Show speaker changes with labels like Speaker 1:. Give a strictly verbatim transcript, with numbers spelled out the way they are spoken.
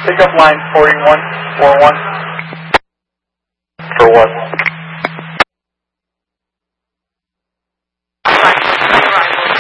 Speaker 1: Pick up line forty-one four one. For what?